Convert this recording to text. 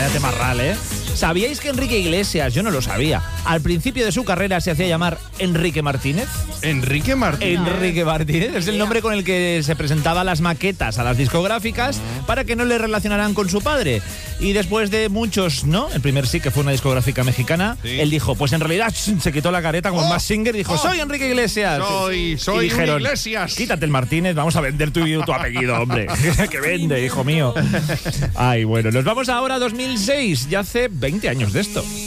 Cállate, Marral, ¿eh? ¿Sabíais que Enrique Iglesias, yo no lo sabía, al principio de su carrera se hacía llamar Enrique Martínez? Enrique Martínez. Enrique Martínez es el nombre con el que se presentaba las maquetas a las discográficas para que no le relacionaran con su padre. Y después de muchos, ¿no? El primer sí, que fue una discográfica mexicana, él dijo, pues en realidad se quitó la careta como Mask Singer y dijo, soy Enrique Iglesias. Soy y dijeron, Iglesias. Quítate el Martínez, vamos a vender tu apellido, hombre. Que vende, hijo mío. Ay, bueno, nos vamos ahora a 2006, ya hace 20 años de esto.